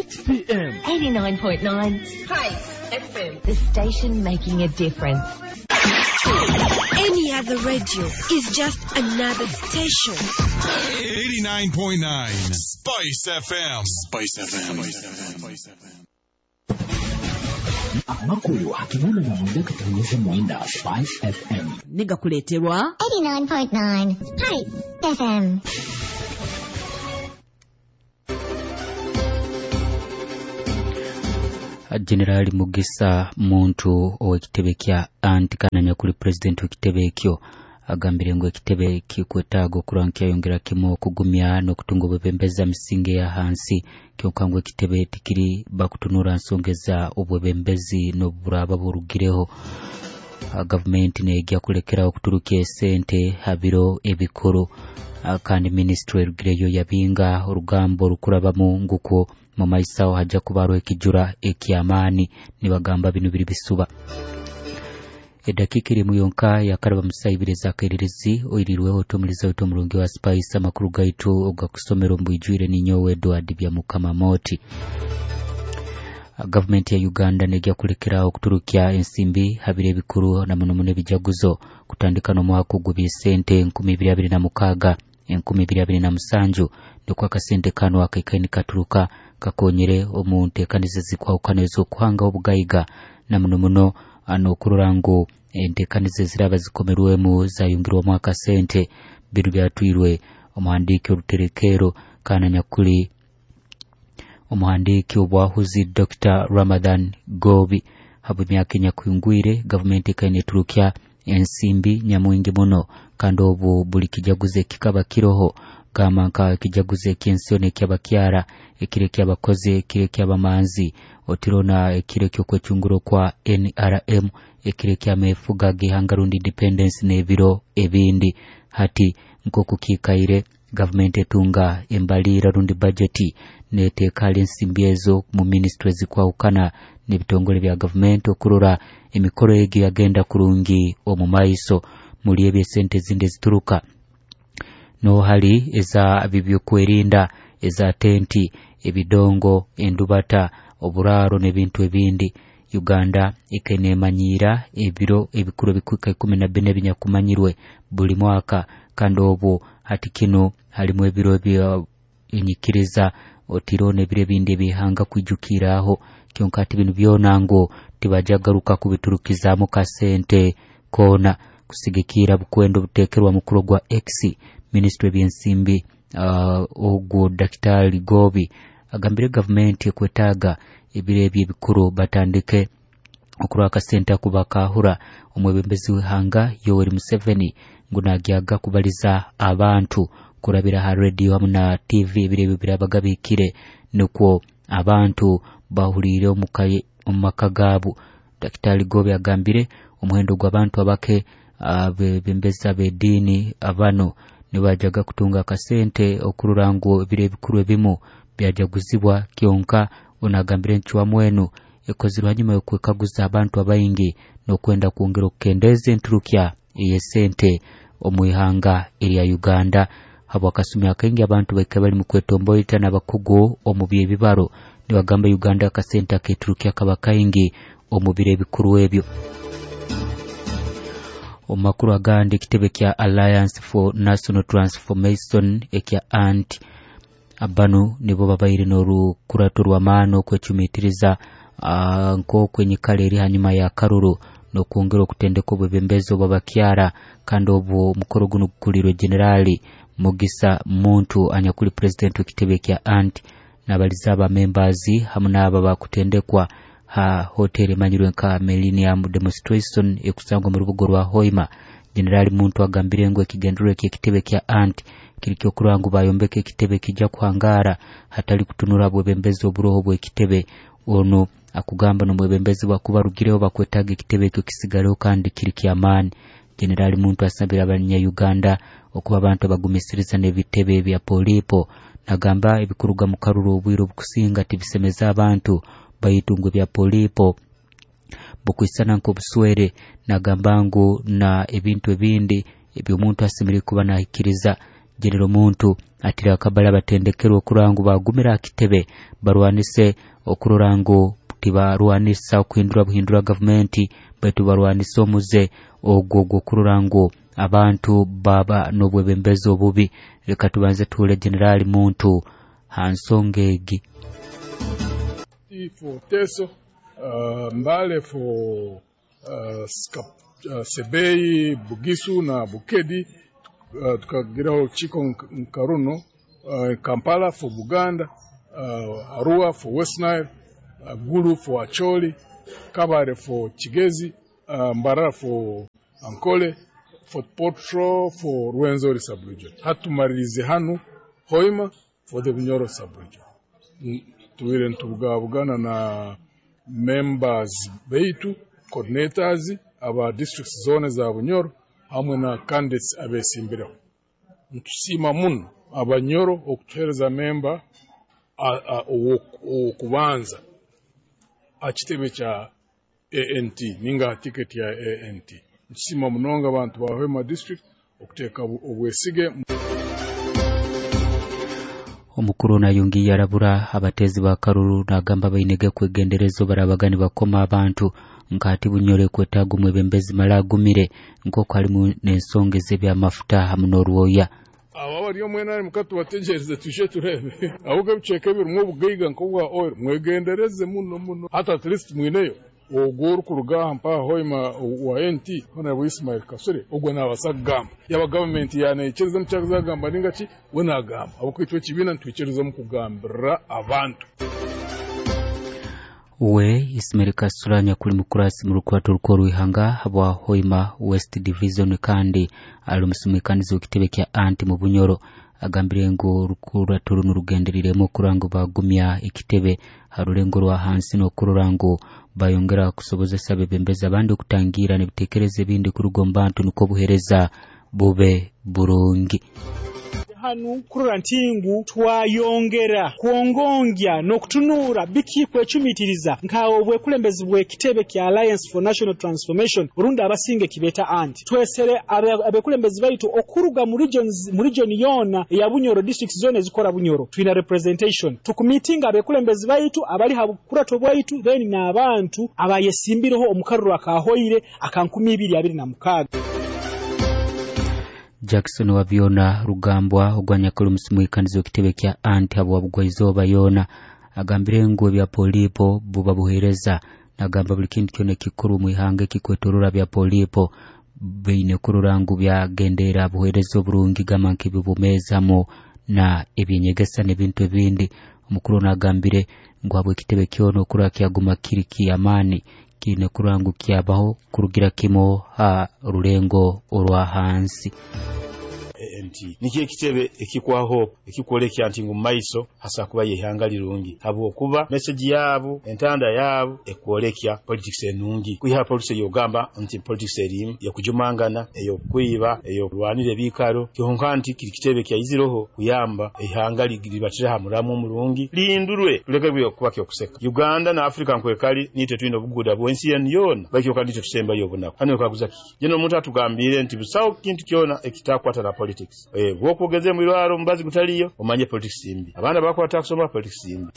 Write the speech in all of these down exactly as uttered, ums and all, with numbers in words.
six p m eighty-nine point nine Spice F M. The station making a difference. Any other radio is just another station. eighty-nine point nine Spice F M. Spice F M. Spice F M. Amakulu akibula na mwenda kutunyesha mwenda Spice F M. Niga kuleterwa eighty-nine point nine Spice F M. Generali Mugisa muntu owekitebe kya antikananya kuli president wekitebe ekyo agambire ngo ekitebe kikwetaaga okuranka yongera kimo okugumya n'okutunga obwebembeza misinge ya hansi kyokka ngo ekitebe tikiri bakutunura nsongeza obwebembezi n'oburaba burugireho. Government neegya kulekera okuturuka sente habiro ebikuru kandi ministry erugireyo yabinga orugambo rukurabamu nguko mu maisaho hajja kubaro ekijura ekyamaani nibagamba bino biri bisuba. Edakika iri muyonka yakaraba musayibireza akererezi oyirirweho otomuliza otomulungi wa Spice amakuru gaitu ogakusomero mbwijwire ninyowe Edward bya Mukama Moti. Government ya Uganda negya kulekera okuturukya ensimbi habire bikuru na munomune bijaguzo kutandika no mwaka gubye sente nkumi abiri na mukaaga nkumi abiri na musanju ndokwa kasente kano akaikaini katuruka kakonyere omuntu ekanize zikwawukanezo kuhanga obugayiga na munomuno ano kururango entekanize ziraba zikomerwemu zayungirwa mwaka sente biru byatwirwe omuhandiki oruterekero kana nyakuli omuhandiki obwahuzi Doctor Ramadan Gobi habu myaka nyakuyungwire government ekaine turukya ensimbi nyamwingi muno kandi obu buli kijaguze kikaba kiroho kama nka kijaguze kiensione kyabakyara ekire kyabakoze ekire kyabamanzi otirona ekire kyokwechunguro kwa N R M ekire kyamefuga gihangarundi independence nebiro ebindi hati nkoku kikaire government etunga embalira rundi budgeti netekali ensimbi ezo mu ministries kwawukana n'ebitongole bya government okurura emikoro egi agenda kurungi omu maiso muri ebye sente zinde zituruka no hali eza bibyo kwerinda eza tenti ebidongo endubata oburaro n'ebintu ebindi. Uganda ikenemanyira ebiro ebikuru bikuka kumi na bine binyakumanyirwe buli mwaka kandi obo hati kino halimu ebiro bya inyikiriza otirone bire bindi bihanga kwijukiraho kyonka ati binu byonango tibajagaruka kubiturukiza mu kasente kona kusigikira bukwendo butekerwa mukuru gwa X Ministry byensimbi uh, ogwo Daktari Gobi agambire government ekwetaga ebire byebikuru batandike okura kasente kubakahura omwebembezi w'ihanga Yoweri Museveni ngunagyaga kubaliza abantu kurabira ha radio hamwe na T V ebire birabagabikire nuko abantu bahurire omukaye omakagabu. Daktari Gobi agambire omuhendo gw'abantu abake abembeza bedini abano nibajaga kutunga kasente okururango bire bikuru ebimu byajaguzibwa kyonka onagambire nchwa mwenu ekozirwa nyuma yokwekaguza abantu abayingi no kwenda kuongera okendeze nturukya eyesente omuyihanga eri Uganda habo kasumya kengi abantu bakabali mu kwetomboita nabakugo omubye bibaro nibagamba Uganda kasente aketurukya kabakayingi omubire bikuru ebyo. Omakuru agandi kitebe kya Alliance for National Transformation ekya anti abano nibo babaire noru kurato rwamano kwechumitiriza uh, nko kwenye kaleri hanyuma ya karuru no kuongera okutendeka obwebembezo babakyara kandi obu mukoro guno gukulirwe generali Mugisa muntu anyakuli president w'ekitebe kya anti nabaliza aba members hamwe n'aba bakutendekwa ha hotel manyirwe nka Millennium Demonstration ekusangwa mu rubugo rwa Hoima. Generali muntu agambire ngo ekigendero ky'ekitebe kya anti kirikyo kurangu bayombeke ekitebe kijja kuhangara hatali kutunura bwebembezi oburoho bw'ekitebe ono akugamba no mwebembezi bakubarugireho bakwetaga ekitebe kyo kisigaleho kandi kiri kyamaani. Generali muntu asabira abanya Uganda okuba abantu bagumisiriza n'ebitebe bya polipo nagamba ebikuruga mu karuru obwiro bukusinga tibisemeza abantu bayitungwe bya polipo bukwisana nko buswere nagamba ngo na ebintu ebindi ebyo muntu asimire kuba nahikiriza. General muntu atira kabala batendekero okurangu bagumira kitebe barwanise okurangu tibarwanisa okuhindura buhindura gavumenti baitu barwanisa omuze ogwo okurangu abantu baba n'obwebembezo bubi. Reka tubanze tule General Muntu Hansongegi. For Teso, uh, Mbale for uh, Skap, uh, Sebei, Bugisu na Bukedi, uh, tukagiraho Chiko Nkaruno, uh, Kampala for Buganda, uh, Arua for West Nile, uh, Gulu for Acholi, Kabare for Chigezi, uh, Mbara for Ankole, Fort Portro for Rwenzori sub-region. Hatumarize hanu Hoima for the Bunyoro sub-region. Tuwire ntugabugana na members beitu, coordinators aba district zone za Bunyoro hamwe na candidates abesimbiraho. Ntusima muno abanyoro okutereza member okubanza akitebe cha A N T ninga ticket ya A N T. Ntusima munonga abantu ba Hoima district okuteka obwesige. Omukuru na yungi yarabura abatezi ba Karuru nagamba bayinege kwegenderezo barabagani bakoma abantu nkati Bunyore kwetaga umwebembezi malagumire nko kwali mu nensongeze bya mafuta hamno ruoya. Aba bari omwena mukatu bategereze tuje turebe ahubwo biceke birumwe bugiga nko bwa oil mwegendereze muno muno hata at least mwineyo oguru kuruga mpa Hoima wa N T hona bu Ismail Kasore ogwo nabasagamba yaba government yanekeza mcyaza gamba ningachi wona gamba abuko itwe kibina ntwikiriza mu kugambira abantu. We Ismail Kasura kuli mukurasi mu rukwatu rukoro ihanga habwa Hoima West Division kandi alumusimikanizo kitebe kya anti mu Bunyoro agambire ngo rukura turu n'urugenderiremo kurango bagumya ikitebe harurengo rwa hansi no kururango bayongera kusoboza sabe bembeza abandi kutangira nebitekereze bindi kurugombantu nuko buhereza bube burungi. Hanu kurura ntingu twayongera kuongongya nokutunura biki kwechumitiriza nkawo bwe kulembezi bwe kitebe kya Alliance for National Transformation urunda abasinge kibeta anti twesere abe kulembezi baitu okuruga mu regions mu region yona ya Bunyoro district zone zikora Bunyoro twina representation tukumitinga abe kulembezi baitu abali habukura to baitu then na abantu abayesimbireho omukaruru akahoire akankumi ibiri abiri na mukaga. Jackson wabiona rugambwa ogwanya kulu msimu ikanizo kitebe kya anti habo wabugwaizoba yona agambire ngo bya polipo buba buhereza nagamba buli kintu kyone kikuru muihange kikwetorora bya polipo beine kururangu bya gendera buherezo burungi gamanki bibumezamo na ebinyegesa nebintu ebindi. Omukuru nagambire ngo abo kitebe kyono kura kyaguma kiriki amani kine kurangu kyabaho kurugira kimo ha rurengo orwa hansi. A N T nikiye kitebe ekikwaho ekikolekya anti ngo maiso hasa kuba yehanga lirungi abo kuba message yabo entanda yabo ekolekya politics enungi kuiha policy yogamba anti politics erim ya kujumangana eyo kuiba eyo rwanire bikaro kihonkanti kiri kitebe kya iziroho kuyamba ehanga libatira hamuramu mulungi lindurwe tuleke byo kuba kyo kuseka Uganda na Africa nkwekali nite twino buguda bwensi yen yona bakyo kandi tusemba yobona hano kaguza jeno muntu atugambire nti busawo kintu kyona ekitakwata na politics eh bwokugeze mu irwaro mbazi gutaliyo omanye politics imbi abana bakwata kusoma politics imbi.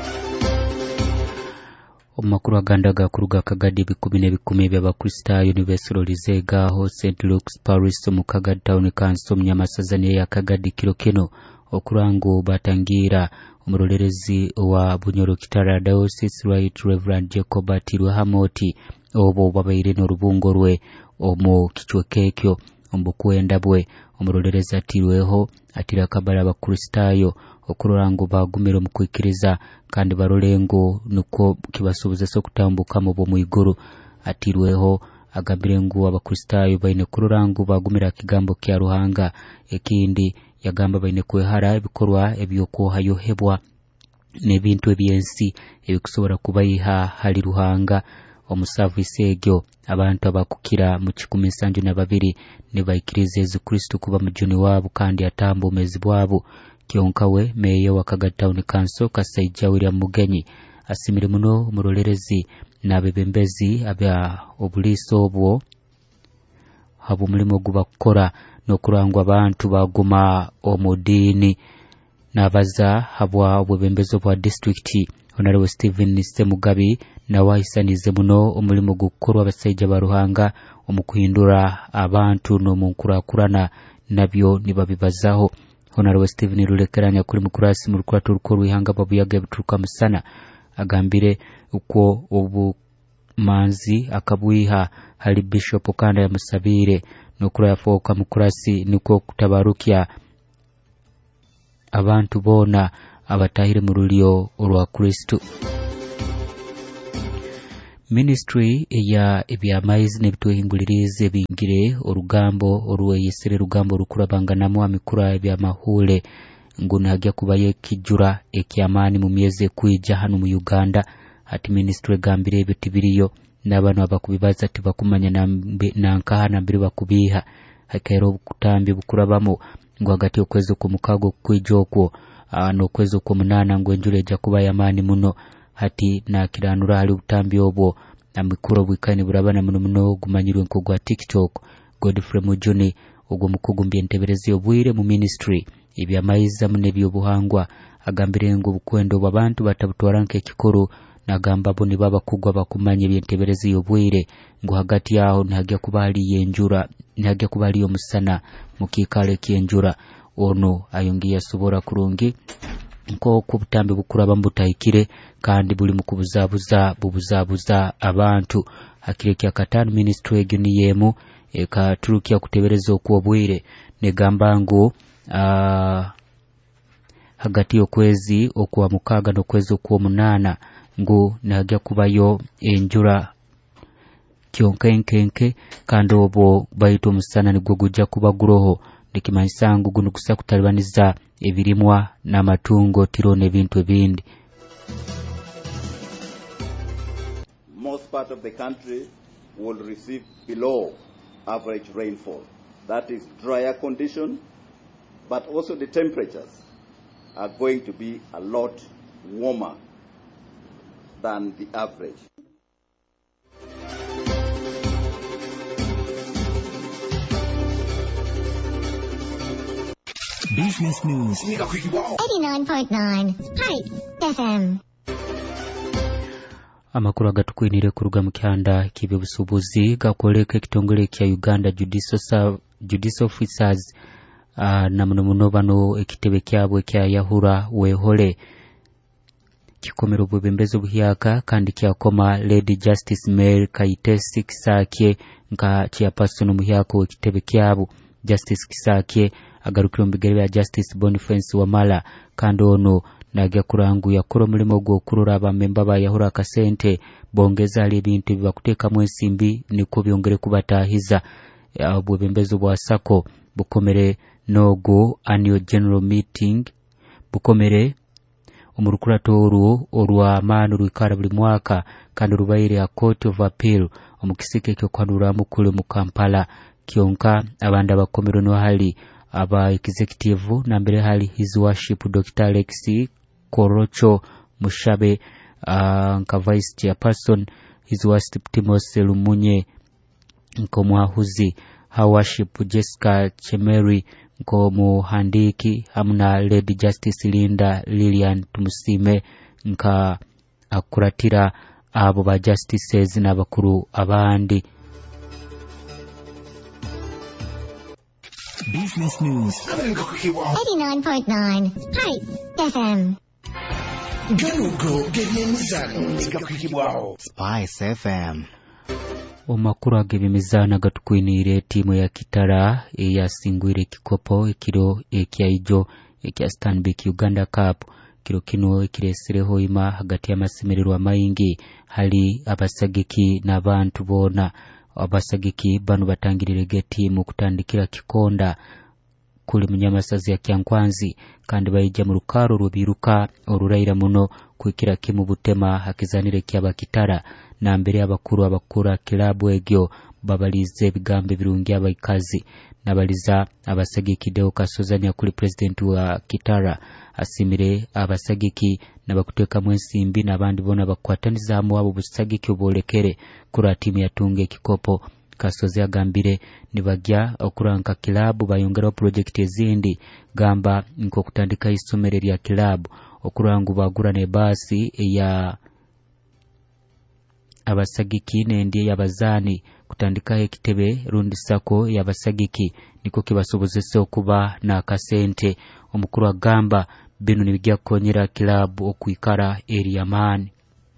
Omakuru agandaga kuruga Kagadi bikumi ne bikumi bya Bakrista University Lizega ho Saint Luke's Parish mu Kagadi Town Council Mnyamasazane ya Kagadi Kirokeno okurango batangira umurolerezi wa Bunyoro Kitara Diocese Right Reverend Jacob Atirwa Hamoti obo babaire no rubungo rwe omo kichwekekyo ombukwenda bwe omuroleleza atirweho atira kabala Bakristayo okurango bagumira mu kwikiriza kandi barolengo nuko kibasubuza so kutambuka mu bomuyiguru atirweho agambire ngo Abakristayo baine kurango bagumira kigambo kya Ruhanga ekindi yagamba baine kwehara ibikorwa ebyo hayohebwa nebintu ebyensi ebikusobora kubayiha hali Ruhanga omusavu isegyo abantu abakukira mu kikumi sanju na babiri ne bayikirize Yesu Kristo kuba mujuni wabo kandi atambo mezi bwabo kyonkawe meyo wa Kagadi Town Council Kasaija William Mugenyi asimire muno umurolerezi nabebembezi abya obuliso obwo habu mulimo guba kukora no kurangwa abantu baguma omudini n'abaza habwa obwebembezo bwa district Honorable Stephen Semugabi na wahisanize muno omulimo gukorwa abasajja baruhanga omukuhindura abantu no munkurakurana nabyo nibabibazaho. Honorable Stephen Rulekeranya kuri mukurasi mu rukwato rukuru ihanga babuyaga bituruka musana agambire uko obu manzi akabwiha hali Bishop Kanda ya Musabire no kura yafoka mukurasi niko kutabarukya abantu bona abatahire mu rulio olwa Kristo. Ministry ya ebyamaizi nebituhingulirize bingire orugambo oruweyesere rugambo rukurabanganamo amikura ebyamahule nguna hajya kubaye kijura ekyamani mu myeze kwija hano mu Uganda. Ati ministry gambire bitibiriyo n'abantu abakubibaza ati bakumanya na nkahana mbere bakubiha hakero kutambi bukurabamo ngo hagati okwezo ku mukago kwijoko no kwezo ku munana ngo enjure eja kuba yamani muno. Hati na kiranura hali utambi obwo amikuro bwikani burabana muno muno gumanyirwe nko gwa TikTok. Godfrey Mujuni ogwo mukugumbye nteberezi obwire mu ministry ebyamaiza mune byobuhangwa agambire ngo bukwendo bw'abantu batabutwaranke kikoro nagamba bo nibaba kugwa bakumanye byenteberezi obwire ngo hagati yaho ntihajya kubali yenjura ntihajya kubali yo musana mukikale kiyenjura ono ayongiye asobora kurungi nko kubutambe bukuraba mbutayikire kandi buli mukubuzabuza bubuzabuza abantu. Hakireki akatanu ministry egyo yemu eka turukia kutebereza okuwa bwire negamba ngo uh, hagati y'okwezi okuwa mukaga n'okwezi okuwa munana ngo najja kubayo enjura kyonkenkenke kandi obwo bayito musana nigwo gujja kuba guroho ndikimanyisa ngo guno kusa kutalibaniza ebirimwa n'amatungo tiro n'ebintu ebindi. Most part of the country will receive below average rainfall. That is drier condition, but also the temperatures are going to be a lot warmer than the average. Business News. eighty-nine point nine Hype F M. Amakuru agatukwinire kuruga mu kyanda kibe busubuzi gakoleka kitongole kya Uganda Judicial Judicial Officers uh, na muno muno bano ekitebe kyabwe kya yahura wehole kikomero bwebembezo buhyaka kandi kyakoma Lady Justice Mary Kaitesi Kisakye nka chairperson muhyako ekitebe kyabo. Justice Kisakye agarukira mu bigere bya Justice Boniface Wamala kandi ono nagya kurangu yakoro mulimo gwo kurura abamemba ba yahura akasente bongeza ali bintu bibakuteka mu ensimbi niko byongere kubatahiza bwebembezo bwa sako bukomere nogo annual general meeting bukomere omurukurato orwa manu rwikara buli mwaka kandi rubayire ya Court of Appeal omukisike kyo kwanura mukule mu Kampala kionka abanda bakomero no hali aba executive na mbere hali His Worship Doctor Alexi Korocho Mushabe uh, nka vice chairperson His Worship Timothy Lumunye nko muahuzi Her Worship Jessica Chemeri nko muhandiki hamna Lady Justice Linda Lilian Tumusime nka akuratira abo ba justices n'abakuru abandi. Business News. eighty-nine point nine Hype F M. Spice F M. Omakuru agebimizana gatukwinire timu ya Kitara eyasingwire kikopo ekiro ekyaijo ekya Stanbic Uganda Cup kiro kino ekiresireho ima hagati y'amasemerero amayingi hali abasagiki n'abantu bona. Abasagiki bano batangirire getimu kutandikira kikonda kuli munyamasazi ya Kyankwanzi kandi bayija mu rukaro rubiruka oruraira muno kwikira kimu butema hakizanire kyaba Kitara na mbere abakuru abakura kilabu egyo babalize bigambe birungi abayikazi nabaliza abasagiki Deo Kasozania kuli president wa Kitara asimire abasagiki nabakuteka mu ensimbi nabandi bona bakwataniza mu abo busagiki obolekere kura timu yatunge kikopo Kasozi agambire nibagya okuranka kilabu bayongera project ezindi gamba nko kutandika isomero lya kilabu okurangu bagura ne basi ya abasagiki n'endi y'abazani kutandika ekitebe rundi sako y'abasagiki niko kibasobozese okuba na kasente. Omukuru agamba bino nibijja konyera kilabu okuikara area man.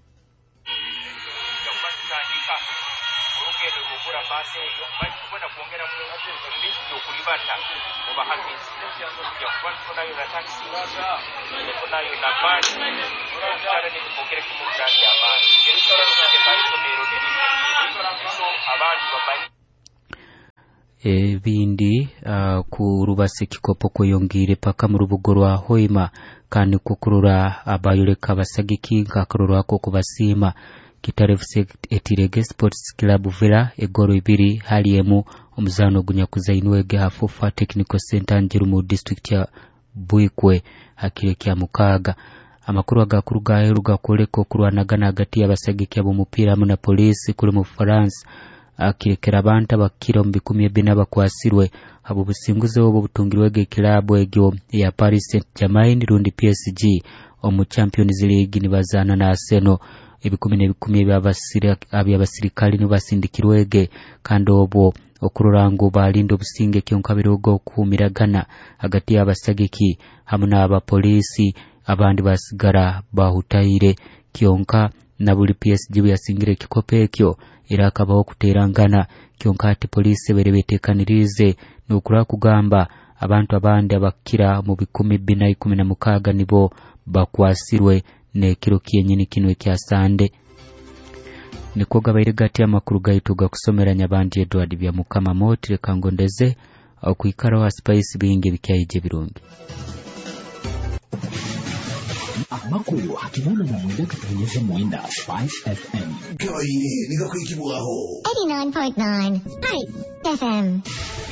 Ebindi uh, kurubase kikopo koyongire paka mu rubugo rwa Hoima kandi kukurura abayoleka basagiki kakurura ko kubasima kitarefuse etirege Sports Club Villa egoro ibiri haliyemu omuzano gunya kuzainwege hafufa Technical Center njiru mu district ya Buikwe hakireke mukaga. Amakuru agakuru gaheruga koleko kurwanagana hagati y'abasagiki abo mupira mu na police kuri mu France akirekera abantu bakira mu bikumi bina bakwasirwe abo businguze obo butungirwege kilabu egyo ya Paris Saint-Germain rundi P S G omu Champions League nibazana na Arsenal ibikumi n'ibikumi by'abasirikali aby'abasirikali nibasindikirwege kandi obo okururango balindo businge kyonkabirego kumiragana hagati y'abasagiki hamwe n'abapolisi abandi basigara bahutaire kyonka na buli P S G yasingire kikope ekyo irakabaho kuterangana kyonka ati police berebetekanirize nukura kugamba abantu abandi abakira mu bikumi bina ikumi na mukaga nibo bakwasirwe ne kiro kyenyini kinwe kya Sande. Niko gabaire gati amakuru gaituga kusomeranya abandi Edward bya mukama motire kangondeze okuikara wa Spice binge bikyaije birungi. Amakuru hakimana na mwenda katanyeza mwenda Spice F M. Kawaii nika kuikibuaho eighty-nine point nine Spice F M.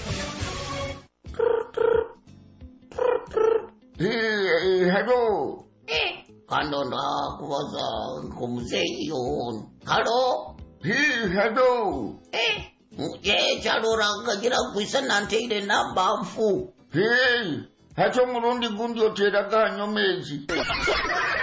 Hey, hello. Eh, kanona kuwaza kumzeyon. Hello. Hey, hello. Eh, muje chalora ngagira kuisa nante ile namba mfu. Hey, hacho murundi gundi otera kanyo mezi.